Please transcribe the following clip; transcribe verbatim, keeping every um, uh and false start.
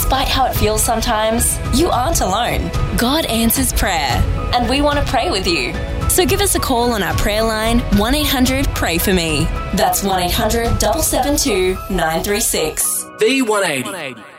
despite how it feels sometimes, you aren't alone. God answers prayer, and we want to pray with you. So give us a call on our prayer line, one eight hundred pray for me. That's one eight hundred seven seven two nine three six. V one eighty.